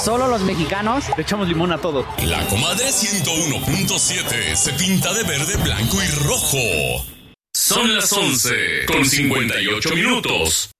solo los mexicanos le echamos limón a todo. La Comadre 101.7 se pinta de verde, blanco y rojo. Son las 11:58.